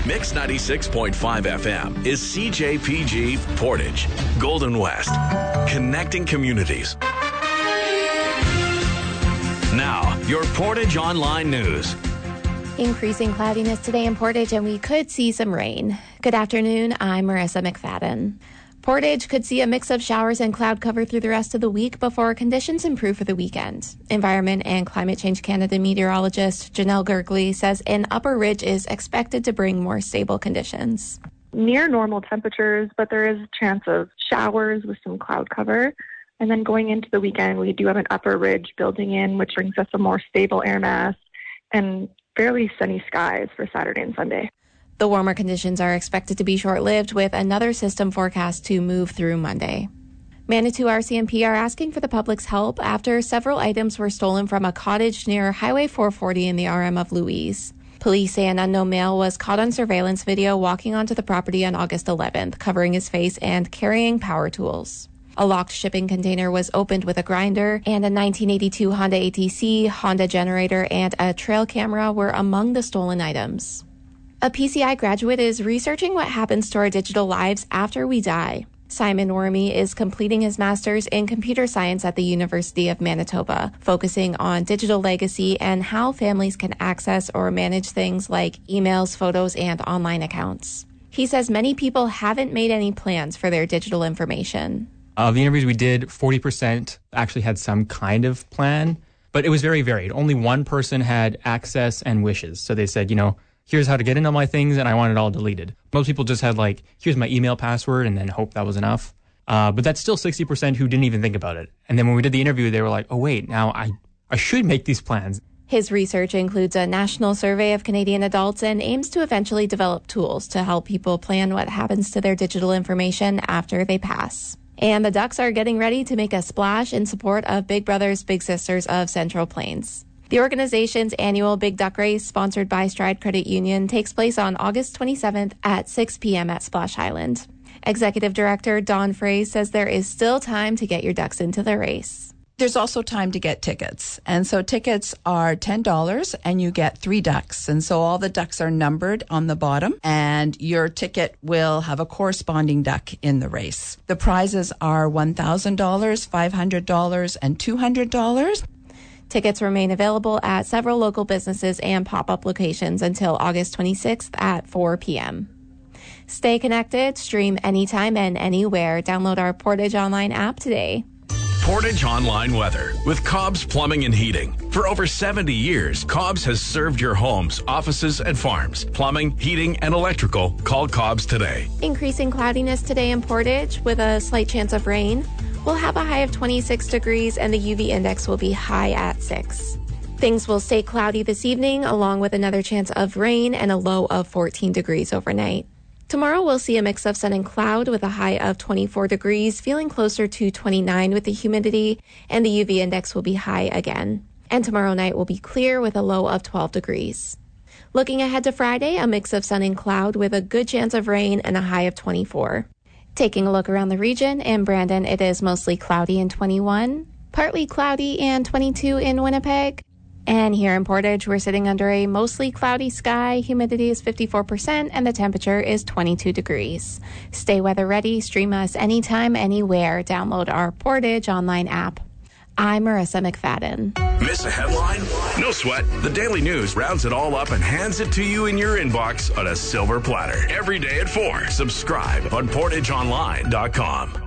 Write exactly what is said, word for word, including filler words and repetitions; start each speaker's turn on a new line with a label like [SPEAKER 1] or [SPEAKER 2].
[SPEAKER 1] Mix ninety-six point five F M is C J P G Portage, Golden West, connecting communities. Now, your Portage Online News.
[SPEAKER 2] Increasing cloudiness today in Portage, and we could see some rain. Good afternoon, I'm Marissa McFadden. Portage could see a mix of showers and cloud cover through the rest of the week before conditions improve for the weekend. Environment and Climate Change Canada meteorologist Janelle Gergley says an upper ridge is expected to bring more stable conditions.
[SPEAKER 3] Near normal temperatures, but there is a chance of showers with some cloud cover. And then going into the weekend, we do have an upper ridge building in, which brings us a more stable air mass and fairly sunny skies for Saturday and Sunday.
[SPEAKER 2] The warmer conditions are expected to be short-lived, with another system forecast to move through Monday. Manitou R C M P are asking for the public's help after several items were stolen from a cottage near Highway four forty in the R M of Louise. Police say an unknown male was caught on surveillance video walking onto the property on August eleventh, covering his face and carrying power tools. A locked shipping container was opened with a grinder, and a nineteen eighty-two Honda A T C, Honda generator, and a trail camera were among the stolen items. A P C I graduate is researching what happens to our digital lives after we die. Simon Wormy is completing his master's in computer science at the University of Manitoba, focusing on digital legacy and how families can access or manage things like emails, photos, and online accounts. He says many people haven't made any plans for their digital information.
[SPEAKER 4] Of the interviews we did, forty percent actually had some kind of plan, but it was very varied. Only one person had access and wishes. So they said, you know, here's how to get into my things, and I want it all deleted. Most people just had like, here's my email password, and then hope that was enough. Uh, but that's still sixty percent who didn't even think about it. And then when we did the interview, they were like, oh, wait, now I, I should make these plans.
[SPEAKER 2] His research includes a national survey of Canadian adults and aims to eventually develop tools to help people plan what happens to their digital information after they pass. And the Ducks are getting ready to make a splash in support of Big Brothers Big Sisters of Central Plains. The organization's annual Big Duck Race, sponsored by Stride Credit Union, takes place on August twenty-seventh at six p.m. at Splash Island. Executive Director Dawn Frey says there is still time to get your ducks into the race.
[SPEAKER 5] There's also time to get tickets. And so tickets are ten dollars and you get three ducks. And so all the ducks are numbered on the bottom and your ticket will have a corresponding duck in the race. The prizes are one thousand dollars, five hundred dollars, and two hundred dollars.
[SPEAKER 2] Tickets remain available at several local businesses and pop-up locations until August twenty-sixth at four p.m. Stay connected, stream anytime and anywhere. Download our Portage Online app today.
[SPEAKER 1] Portage Online Weather with Cobb's Plumbing and Heating. For over seventy years, Cobb's has served your homes, offices, and farms. Plumbing, heating, and electrical. Call Cobb's today.
[SPEAKER 2] Increasing cloudiness today in Portage with a slight chance of rain. We'll have a high of twenty-six degrees and the U V index will be high at six. Things will stay cloudy this evening, along with another chance of rain and a low of fourteen degrees overnight. Tomorrow we'll see a mix of sun and cloud with a high of twenty-four degrees, feeling closer to twenty-nine with the humidity, and the U V index will be high again. And tomorrow night will be clear with a low of twelve degrees. Looking ahead to Friday, a mix of sun and cloud with a good chance of rain and a high of twenty-four. Taking a look around the region, in Brandon it is mostly cloudy and twenty-one, partly cloudy and twenty-two in Winnipeg. And here in Portage, we're sitting under a mostly cloudy sky, humidity is fifty-four percent, and the temperature is twenty-two degrees. Stay weather ready, stream us anytime, anywhere. Download our Portage Online app. I'm Marissa McFadden.
[SPEAKER 1] Miss a headline? No sweat. The Daily News rounds it all up and hands it to you in your inbox on a silver platter. Every day at four. Subscribe on portage online dot com.